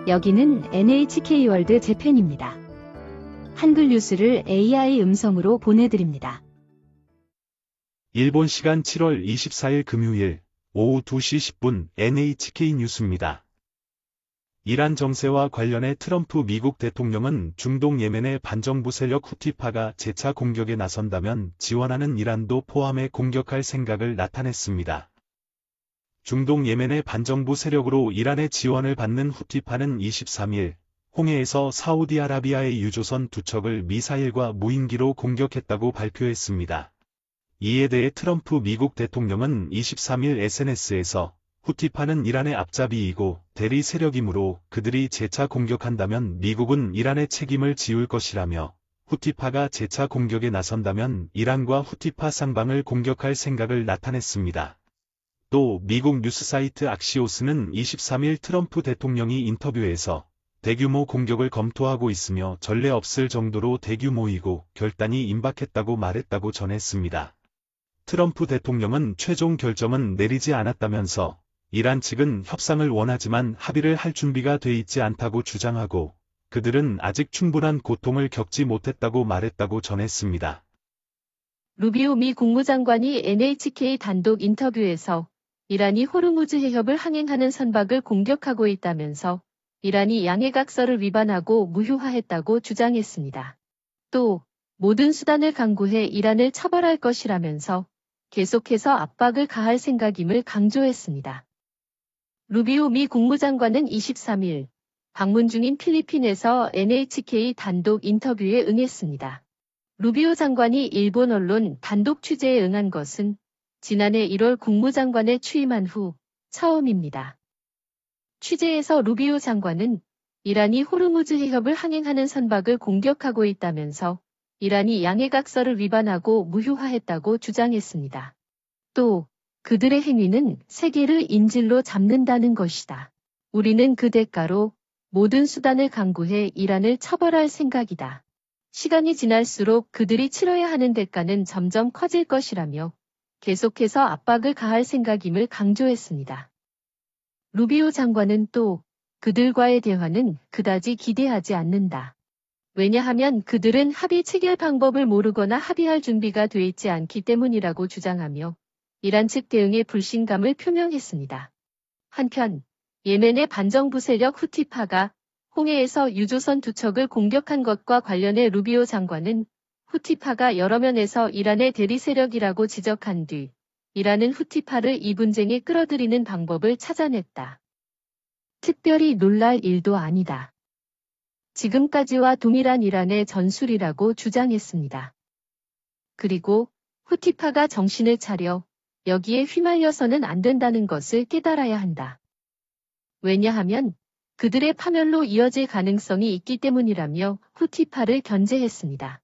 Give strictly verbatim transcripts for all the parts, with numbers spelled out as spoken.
여기는 엔에이치케이월드 재팬입니다. 한글 뉴스를 에이아이 음성으로 보내드립니다. 일본 시간 칠월 이십사일 금요일 오후 두 시 십 분 엔에이치케이 뉴스입니다. 이란 정세와 관련해 트럼프 미국 대통령은 중동 예멘의 반정부 세력 후티파가 재차 공격에 나선다면 지원하는 이란도 포함해 공격할 생각을 나타냈습니다. 중동 예멘의 반정부 세력으로 이란의 지원을 받는 후티파는 이십삼일 홍해에서 사우디아라비아의 유조선 두 척을 미사일과 무인기로 공격했다고 발표했습니다. 이에 대해 트럼프 미국 대통령은 이십삼일 에스엔에스에서 후티파는 이란의 앞잡이이고 대리 세력이므로 그들이 재차 공격한다면 미국은 이란의 책임을 지울 것이라며 후티파가 재차 공격에 나선다면 이란과 후티파 쌍방을 공격할 생각을 나타냈습니다. 또 미국 뉴스 사이트 악시오스는 이십삼일 트럼프 대통령이 인터뷰에서 대규모 공격을 검토하고 있으며 전례 없을 정도로 대규모이고 결단이 임박했다고 말했다고 전했습니다. 트럼프 대통령은 최종 결정은 내리지 않았다면서 이란 측은 협상을 원하지만 합의를 할 준비가 돼 있지 않다고 주장하고 그들은 아직 충분한 고통을 겪지 못했다고 말했다고 전했습니다. 루비오 미 국무장관이 엔에이치케이 단독 인터뷰에서 이란이 호르무즈 해협을 항행하는 선박을 공격하고 있다면서 이란이 양해각서를 위반하고 무효화했다고 주장했습니다. 또 모든 수단을 강구해 이란을 처벌할 것이라면서 계속해서 압박을 가할 생각임을 강조했습니다. 루비오 미 국무장관은 이십삼일 방문 중인 필리핀에서 엔에이치케이 단독 인터뷰에 응했습니다. 루비오 장관이 일본 언론 단독 취재에 응한 것은 지난해 일월 국무장관에 취임한 후 처음입니다. 취재에서 루비오 장관은 이란이 호르무즈 해협을 항행하는 선박을 공격하고 있다면서 이란이 양해각서를 위반하고 무효화했다고 주장했습니다. 또 그들의 행위는 세계를 인질로 잡는다는 것이다. 우리는 그 대가로 모든 수단을 강구해 이란을 처벌할 생각이다. 시간이 지날수록 그들이 치러야 하는 대가는 점점 커질 것이라며 계속해서 압박을 가할 생각임을 강조했습니다. 루비오 장관은 또 그들과의 대화는 그다지 기대하지 않는다. 왜냐하면 그들은 합의 체결 방법을 모르거나 합의할 준비가 돼 있지 않기 때문이라고 주장하며 이란 측 대응에 불신감을 표명했습니다. 한편 예멘의 반정부 세력 후티파가 홍해에서 유조선 두 척을 공격한 것과 관련해 루비오 장관은 후티파가 여러 면에서 이란의 대리 세력이라고 지적한 뒤 이란은 후티파를 이 분쟁에 끌어들이는 방법을 찾아냈다. 특별히 놀랄 일도 아니다. 지금까지와 동일한 이란의 전술이라고 주장했습니다. 그리고 후티파가 정신을 차려 여기에 휘말려서는 안 된다는 것을 깨달아야 한다. 왜냐하면 그들의 파멸로 이어질 가능성이 있기 때문이라며 후티파를 견제했습니다.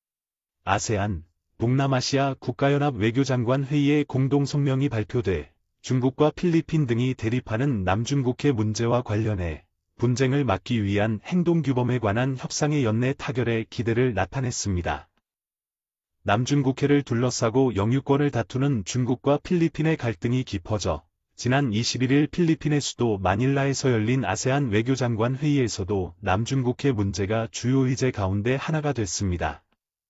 아세안, 동남아시아 국가연합 외교장관 회의의 공동성명이 발표돼 중국과 필리핀 등이 대립하는 남중국해 문제와 관련해 분쟁을 막기 위한 행동규범에 관한 협상의 연내 타결에 기대를 나타냈습니다. 남중국해를 둘러싸고 영유권을 다투는 중국과 필리핀의 갈등이 깊어져 지난 이십일일 필리핀의 수도 마닐라에서 열린 아세안 외교장관 회의에서도 남중국해 문제가 주요 의제 가운데 하나가 됐습니다.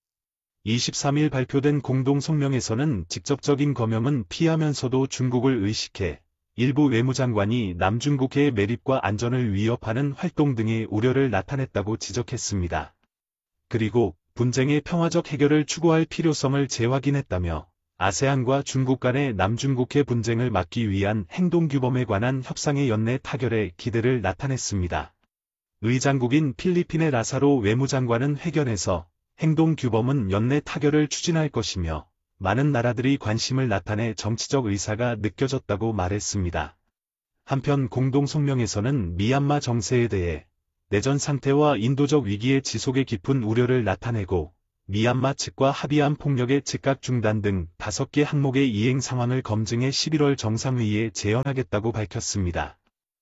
이십삼일 발표된 공동성명에서는 직접적인 검염은 피하면서도 중국을 의식해 일부 외무장관이 남중국해의 매립과 안전을 위협하는 활동 등의 우려를 나타냈다고 지적했습니다. 그리고 분쟁의 평화적 해결을 추구할 필요성을 재확인했다며 아세안과 중국 간의 남중국해 분쟁을 막기 위한 행동규범에 관한 협상의 연내 타결에 기대를 나타냈습니다. 의장국인 필리핀의 라사로 외무장관은 회견에서 행동규범은 연내 타결을 추진할 것이며 많은 나라들이 관심을 나타내 정치적 의사가 느껴졌다고 말했습니다. 한편 공동성명에서는 미얀마 정세에 대해 내전 상태와 인도적 위기의 지속에 깊은 우려를 나타내고 미얀마 측과 합의한 폭력의 즉각 중단 등 다섯 개 항목의 이행 상황을 검증해 십일월 정상회의에 재현하겠다고 밝혔습니다.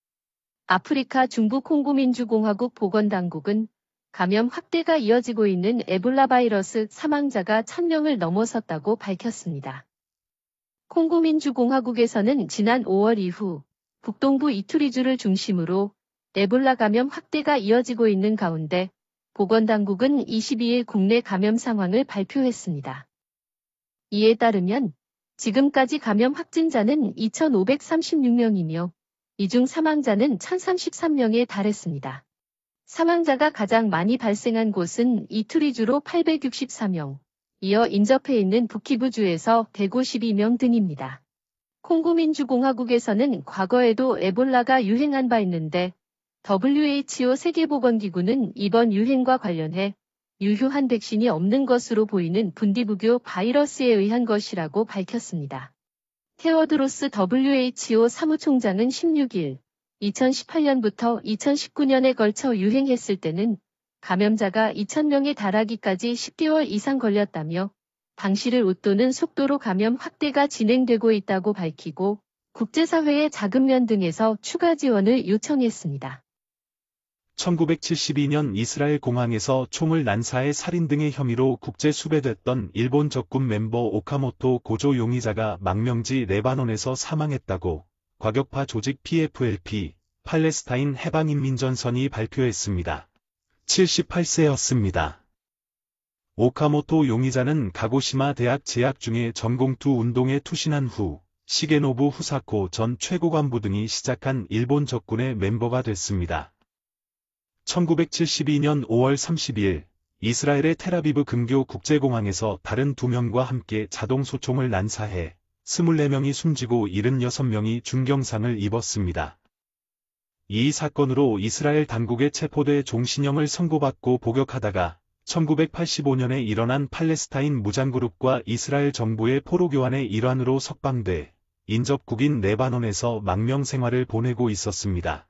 아프리카 중부 콩고민주공화국 보건당국은 감염 확대가 이어지고 있는 에볼라 바이러스 사망자가 천 명을 넘어섰다고 밝혔습니다. 콩고민주공화국에서는 지난 오월 이후 북동부 이투리주를 중심으로 에볼라 감염 확대가 이어지고 있는 가운데 보건당국은 이십이일 국내 감염 상황을 발표했습니다. 이에 따르면 지금까지 감염 확진자는 이천오백삼십육 명이며 이 중 사망자는 천삼십삼 명에 달했습니다. 사망자가 가장 많이 발생한 곳은 이투리주로 팔백육십사 명, 이어 인접해 있는 북키부주에서 백오십이 명 등입니다. 콩고민주공화국에서는 과거에도 에볼라가 유행한 바 있는데 더블유에이치오 세계보건기구는 이번 유행과 관련해 유효한 백신이 없는 것으로 보이는 분디부교 바이러스에 의한 것이라고 밝혔습니다. 테워드로스 더블유에이치오 사무총장은 십육일 이천십팔 년부터 이천십구 년에 걸쳐 유행했을 때는 감염자가 이천 명에 달하기까지 십 개월 이상 걸렸다며 방실을 웃도는 속도로 감염 확대가 진행되고 있다고 밝히고 국제사회의 자금면 등에서 추가 지원을 요청했습니다. 천구백칠십이 년 이스라엘 공항에서 총을 난사해 살인 등의 혐의로 국제 수배됐던 일본 적군 멤버 오카모토 고조 용의자가 망명지 레바논에서 사망했다고 과격파 조직 피에프엘피, 팔레스타인 해방인민전선이 발표했습니다. 칠십팔 세였습니다. 오카모토 용의자는 가고시마 대학 재학 중에 전공투 운동에 투신한 후 시게노부 후사코 전 최고관부 등이 시작한 일본 적군의 멤버가 됐습니다. 천구백칠십이 년 오월 삼십일 이스라엘의 텔아비브 근교 국제공항에서 다른 두 명과 함께 자동소총을 난사해 이십사 명이 숨지고 칠십육 명이 중경상을 입었습니다. 이 사건으로 이스라엘 당국에 체포돼 종신형을 선고받고 복역하다가 천구백팔십오 년에 일어난 팔레스타인 무장그룹과 이스라엘 정부의 포로교환의 일환으로 석방돼 인접국인 레바논에서 망명 생활을 보내고 있었습니다.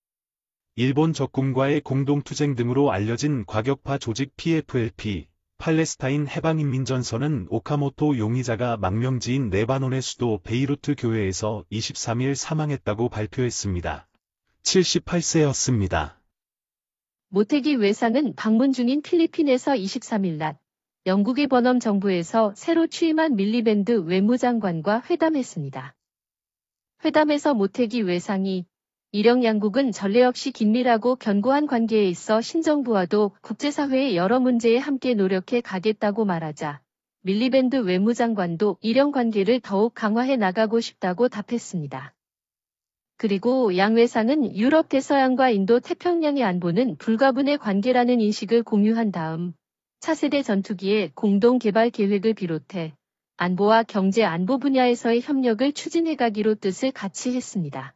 일본 적군과의 공동투쟁 등으로 알려진 과격파 조직 피에프엘피, 팔레스타인 해방인민전선은 오카모토 용의자가 망명지인 레바논의 수도 베이루트 교회에서 이십삼일 사망했다고 발표했습니다. 칠십팔 세였습니다. 모태기 외상은 방문 중인 필리핀에서 이십삼일 낮 영국의 버넘 정부에서 새로 취임한 밀리밴드 외무장관과 회담했습니다. 회담에서 모태기 외상이 이령 양국은 전례 없이 긴밀하고 견고한 관계에 있어 신정부와도 국제사회의 여러 문제에 함께 노력해 가겠다고 말하자 밀리밴드 외무장관도 이령 관계를 더욱 강화해 나가고 싶다고 답했습니다. 그리고 양 외상은 유럽 대서양과 인도 태평양의 안보는 불가분의 관계라는 인식을 공유한 다음 차세대 전투기의 공동 개발 계획을 비롯해 안보와 경제 안보 분야에서의 협력을 추진해가기로 뜻을 같이 했습니다.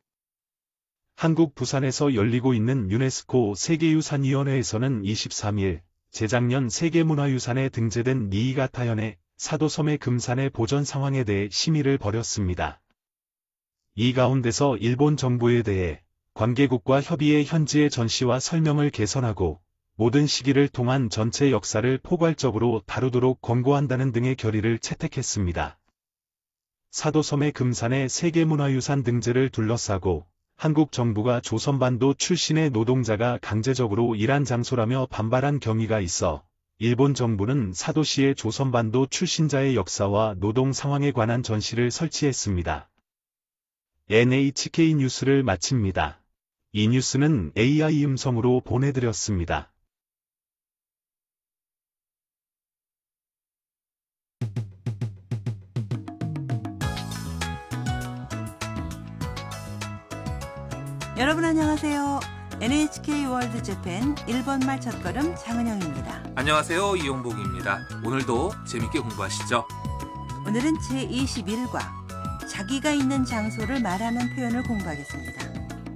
한국 부산에서 열리고 있는 유네스코 세계유산위원회에서는 이십삼일 재작년 세계문화유산에 등재된 니이가타현의 사도섬의 금산의 보전 상황에 대해 심의를 벌였습니다. 이 가운데서 일본 정부에 대해 관계국과 협의해 현지의 전시와 설명을 개선하고 모든 시기를 통한 전체 역사를 포괄적으로 다루도록 권고한다는 등의 결의를 채택했습니다. 사도섬의 금산의 세계문화유산 등재를 둘러싸고 한국 정부가 조선반도 출신의 노동자가 강제적으로 일한 장소라며 반발한 경위가 있어 일본 정부는 사도시의 조선반도 출신자의 역사와 노동 상황에 관한 전시를 설치했습니다. 엔에이치케이 뉴스를 마칩니다. 이 뉴스는 에이아이 음성으로 보내드렸습니다. 여러분 안녕하세요. 엔에이치케이 월드 재팬 일본말 첫걸음 장은영입니다. 안녕하세요. 이용복입니다. 오늘도 재밌게 공부하시죠. 오늘은 제이십일 과 자기가 있는 장소를 말하는 표현을 공부하겠습니다.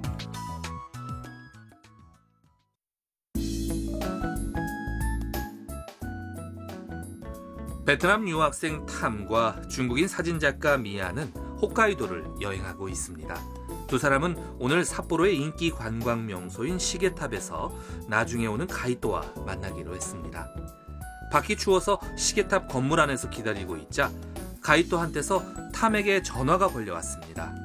베트남 유학생 탐과 중국인 사진작가 미아는 홋카이도를 여행하고 있습니다. 두 사람은 오늘 삿포로의 인기 관광 명소인 시계탑에서 나중에 오는 가이토와 만나기로 했습니다. 밖이 추워서 시계탑 건물 안에서 기다리고 있자 가이토한테서 탐에게 전화가 걸려왔습니다.